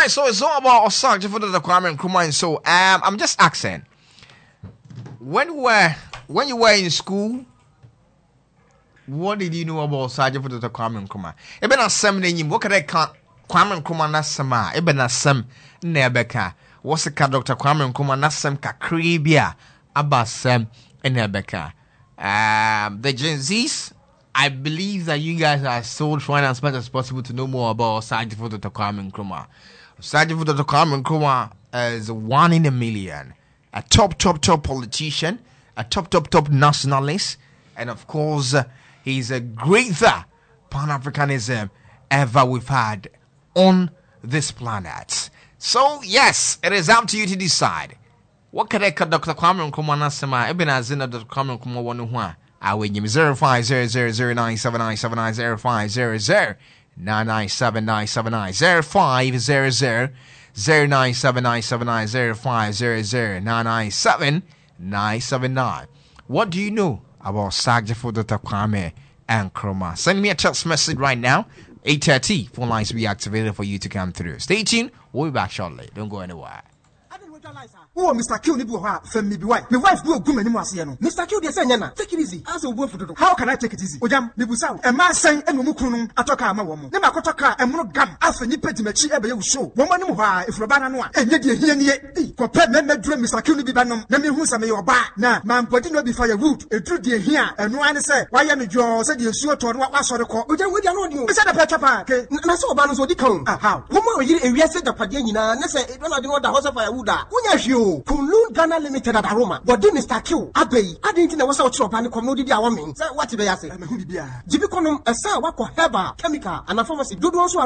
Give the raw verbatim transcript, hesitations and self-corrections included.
right, so it's all about Osage for the Kwame Nkrumah, and so um, I'm just asking, when you were when you were in school, what did you know about Osage for the Kwame Nkrumah? Even a sem name, what could I count Kwame Nkrumah na sama? Even a sem nebeka. What's the Doctor Kwame Nkrumah na sem kakribia aba sem nebeka? Um, the Gen Zs, I believe that you guys are still trying as much as possible to know more about Osage for the Kwame Nkrumah. Osage for the Kwame Nkrumah is one in a million, a top, top, top politician, a top, top, top nationalist, and of course, uh, he's a greater Pan-Africanism ever we've had on this planet. So, yes, it is up to you to decide. What can I Doctor Kwame Nkrumah Nasema? Eben azina Doctor Kwame Nkrumah wanu hwa. Awe nyim zero five zero zero zero nine seven nine seven nine zero five zero zero nine nine seven nine seven nine zero five zero zero zero nine seven nine seven nine zero five zero zero nine nine seven nine seven nine. What do you know about Sajifo Doctor Kwame Nkrumah? Send me a text message right now. eight thirty. Phone lines will be activated for you to come through. Stay tuned. We'll be back shortly. Don't go anywhere. Oh, Mister Q, ni buha, fem mi biwai. My wife do a good many more. Mister Q, they say, Nana, take it easy. As a woman for the how can I take it easy? Ojam, Nibusa, a man saying, and Mukunu, Atoka, my woman. Nema Kotaka, and Monogam, after you pet me, ever you show. Woman, if Robana, and yet you hear me, compare men, dream Mister Q, Bibanum, let me who some your back. Now, man, putting up before your root, a true dear here, and one say, why am you said you sure to what was the call? Ojam, we don't know you. Is that a patch of park? Naso Banos would come. How? Woman, you arrested the Padina, and say, it don't know the house of Ayuda. When you, Kunlun Ghana Limited at Aroma, but then Mister Q, Abbey, I didn't know what's out of and commodity. I mean, what did I say? Jibiconum, a sour, what heba, chemical, and a pharmacy. Do also